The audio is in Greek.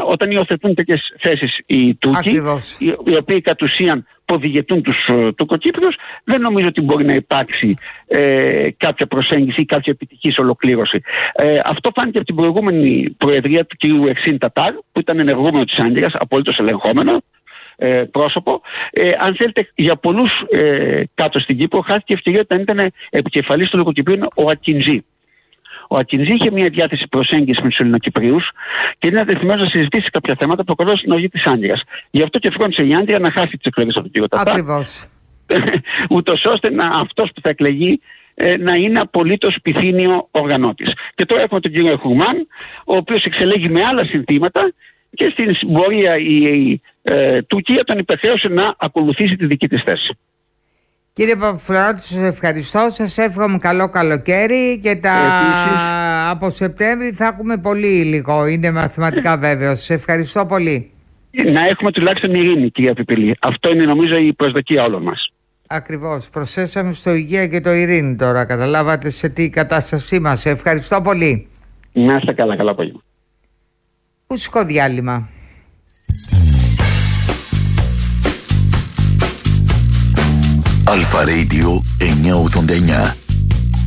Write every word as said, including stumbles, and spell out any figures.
όταν υιοθετούν τέτοιες θέσεις οι Τούρκοι, οι, οι οποίοι κατ' ουσίαν ποδηγετούν τους Τουρκοκύπριους, δεν νομίζω ότι μπορεί να υπάρξει ε, κάποια προσέγγιση ή κάποια επιτυχής ολοκλήρωση. Ε, αυτό φάνηκε από την προηγούμενη προεδρία του κ. Εξίν Τατάρ, που ήταν ενεργούμενο της Άγκυρας, απολύτως ελεγχόμενο ε, πρόσωπο. Ε, αν θέλετε, για πολλούς ε, κάτω στην Κύπρο χάθηκε η ευκαιρία όταν ήταν επικεφαλής των Τουρκοκυπρίων ο Ακιντζή. Ο Ακιντζή είχε μια διάθεση προσέγγιση με τους Ελληνοκυπρίους και είναι διατεθειμένος να συζητήσει κάποια θέματα που ακολουθούν στην οργή της Άγκυρας. Γι' αυτό και φρόντισε η Άγκυρα να χάσει τις εκλογές από τον κ. Τατάρ. Ακριβώς. Ούτως ώστε να, αυτός που θα εκλεγεί ε, να είναι απολύτως πυθύνιο οργανώτης. Και τώρα έχουμε τον κύριο Χουρμάν, ο οποίος εξελέγει με άλλα συνθήματα και στην πορεία η, η ε, Τουρκία τον υπερχρέωσε να ακολουθήσει τη δική της θέση. Κύριε Παπαφλωράτη, σας ευχαριστώ. Σας εύχομαι καλό καλοκαίρι και τα... Επίσης, από Σεπτέμβρη θα έχουμε πολύ υλικό. Είναι μαθηματικά βέβαιο. Σας ευχαριστώ πολύ. Να έχουμε τουλάχιστον ειρήνη, κυρία Πιπηλή. Αυτό είναι νομίζω η προσδοκία όλων μας. Ακριβώς. Προσθέσαμε στο υγεία και το ειρήνη τώρα. Καταλάβατε σε τι κατάστασή μας. Ευχαριστώ πολύ. Να είστε καλά, καλά απόγευμα. Μουσικό διάλειμμα. Αλφα Radio εννιακόσια ογδόντα εννιά.